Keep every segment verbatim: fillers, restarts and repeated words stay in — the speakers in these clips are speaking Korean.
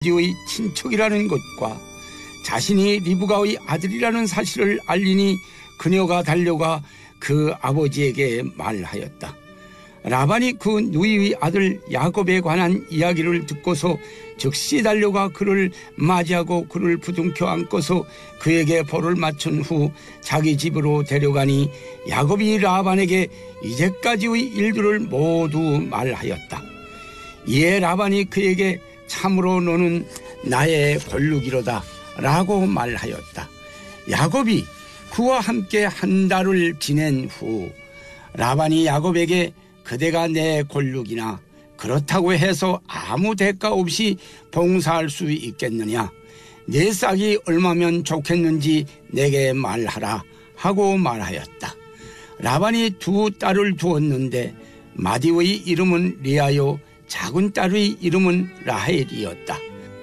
의 친척이라는 것과 자신이 리브가의 아들이라는 사실을 알리니 그녀가 달려가 그 아버지에게 말하였다. 라반이 그 누이의 아들 야곱에 관한 이야기를 듣고서 즉시 달려가 그를 맞이하고 그를 부둥켜 안고서 그에게 벌을 맞춘 후 자기 집으로 데려가니 야곱이 라반에게 이제까지의 일들을 모두 말하였다. 이에 라반이 그에게 참으로 너는 나의 골육이로다 라고 말하였다. 야곱이 그와 함께 한 달을 지낸 후 라반이 야곱에게 그대가 내 골육이나 그렇다고 해서 아무 대가 없이 봉사할 수 있겠느냐? 내 싹이 얼마면 좋겠는지 내게 말하라 하고 말하였다. 라반이 두 딸을 두었는데 마디의 이름은 리아요 작은 딸의 이름은 라헬이었다.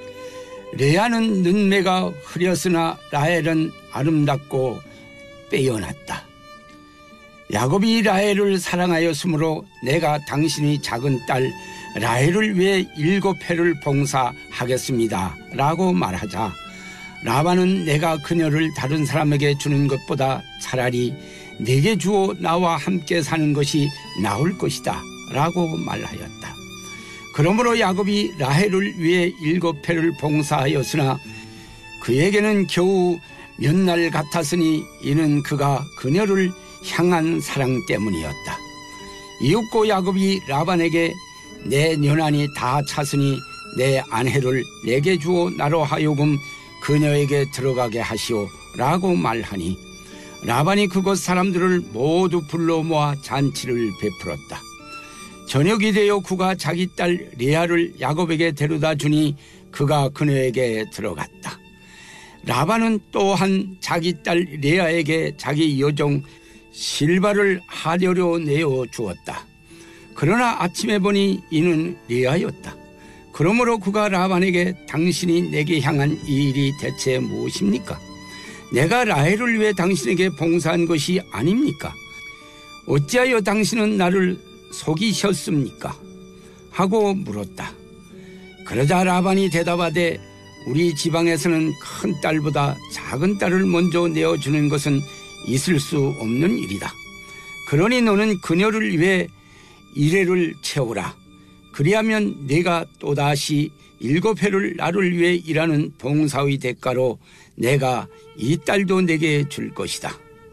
레아는 눈매가 흐렸으나 라헬은 아름답고 빼어났다. 야곱이 라헬을 사랑하였으므로 내가 당신의 작은 딸 라헬을 위해 일곱 해를 봉사하겠습니다 라고 말하자 라반은 내가 그녀를 다른 사람에게 주는 것보다 차라리 내게 주어 나와 함께 사는 것이 나을 것이다 라고 말하였다. 그러므로 야곱이 라헬을 위해 일곱 해를 봉사하였으나 그에게는 겨우 몇 날 같았으니 이는 그가 그녀를 향한 사랑 때문이었다. 이윽고 야곱이 라반에게 내 년한이 다 찼으니 내 아내를 내게 주어 나로 하여금 그녀에게 들어가게 하시오 라고 말하니 라반이 그곳 사람들을 모두 불러 모아 잔치를 베풀었다. 저녁이 되어 그가 자기 딸 레아를 야곱에게 데려다 주니 그가 그녀에게 들어갔다. 라반은 또한 자기 딸 레아에게 자기 여종 실바를 하려려 내어 주었다. 그러나 아침에 보니 이는 레아였다. 그러므로 그가 라반에게 당신이 내게 향한 이 일이 대체 무엇입니까? 내가 라헬을 위해 당신에게 봉사한 것이 아닙니까? 어찌하여 당신은 나를 속이셨습니까? 하고 물었다. 그러자 라반이 대답하되 우리 지방에서는 큰 딸보다 작은 딸을 먼저 내어주는 것은 있을 수 없는 일이다. 그러니 너는 그녀를 위해 일회를 채우라. 그리하면 내가 또다시 일곱 해를 나를 위해 일하는 봉사의 대가로 내가 이 딸도 내게 줄 것이다.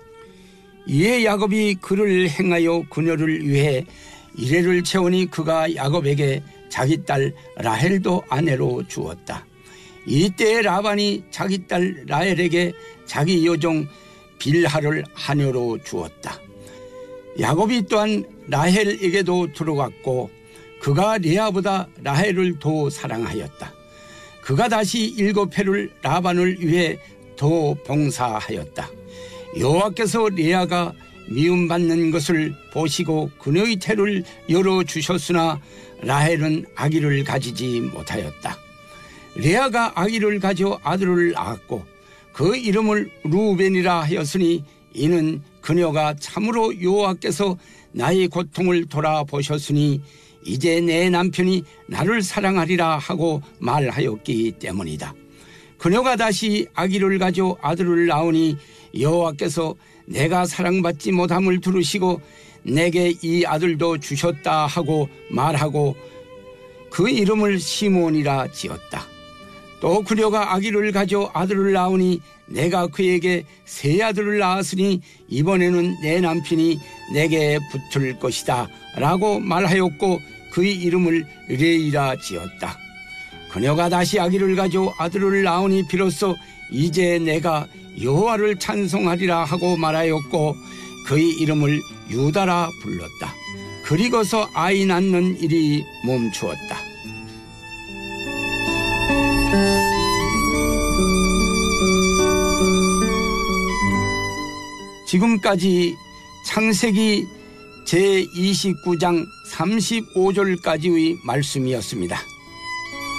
이에 야곱이 그를 행하여 그녀를 위해 일회를 채우니 그가 야곱에게 자기 딸 라헬도 아내로 주었다. 이때 라반이 자기 딸 라헬에게 자기 여종 빌하를 하녀로 주었다. 야곱이 또한 라헬에게도 들어갔고 그가 레아보다 라헬을 더 사랑하였다. 그가 다시 일곱 해를 라반을 위해 더 봉사하였다. 여호와께서 레아가 미움받는 것을 보시고 그녀의 태를 열어주셨으나 라헬은 아기를 가지지 못하였다. 레아가 아기를 가져 아들을 낳았고 그 이름을 루벤이라 하였으니 이는 그녀가 참으로 여호와께서 나의 고통을 돌아보셨으니 이제 내 남편이 나를 사랑하리라 하고 말하였기 때문이다. 그녀가 다시 아기를 가져 아들을 낳으니 여호와께서 내가 사랑받지 못함을 들으시고 내게 이 아들도 주셨다 하고 말하고 그 이름을 시몬이라 지었다. 또 그녀가 아기를 가져 아들을 낳으니 내가 그에게 세 아들을 낳았으니 이번에는 내 남편이 내게 붙을 것이다 라고 말하였고 그의 이름을 레이라 지었다. 그녀가 다시 아기를 가져 아들을 낳으니 비로소 이제 내가 여호와를 찬송하리라 하고 말하였고 그의 이름을 유다라 불렀다. 그리고서 아이 낳는 일이 멈추었다. 지금까지 창세기 제이십구 장 삼십오 절까지의 말씀이었습니다.